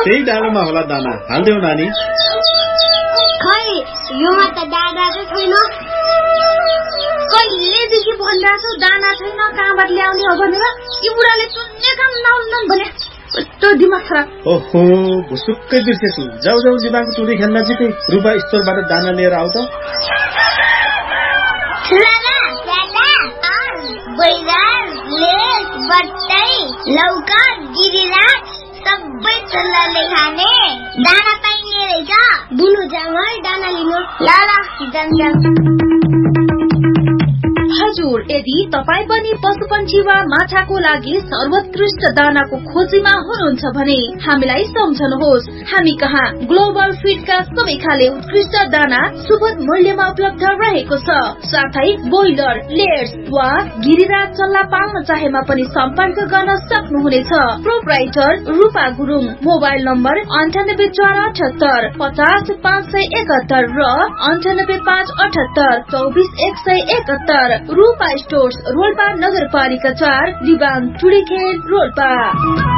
त्यही डाँडोमा होला दाना, हाल्देऊ नानी। खै योमा त दाना चाहिँ छैन। कहिलेदेखि भनिरहेको छु दाना छैन, कहाँबाट ल्याउने हो भनेर। यी बुढाले सुन्ने काम नहुन्न भने कस्तो दिमाग खराब। ओहो, भुसुक्कै बिर्सेछु। जाऊ जाऊ दिमाग टुरी खेल्न जिते। रुपा स्टोरबाट दाना लिएर आऊ त। लौका गिरिराज सबै चल्लाले खाने दाना पाइने रहेछ। बुनु जाउँ है दाना लिनु। ल हजुर, यदि तपाईँ पनि पशुपन्छी वा माछाको लागि सर्वोत्कृष्ट दानाको खोजीमा हुनुहुन्छ भने हामीलाई सम्झनुहोस्। हामी कहाँ ग्लोबल फिडका सबै खाले उत्कृष्ट दाना सुपथ मूल्यमा उपलब्ध रहेको छ। साथै ब्रोइलर, लेयर्स वा गिरिराज चल्ला पाल्न चाहेमा पनि सम्पर्क गर्न सक्नुहुनेछ। प्रोप्राइटर रूपा गुरुङ। मोबाइल नम्बर 9848 50 571 र 9858 24 171। रूपा स्टोर्स, रोल्पा नगरपालिका 4, दिवान टुडीखेल, रोल्पा।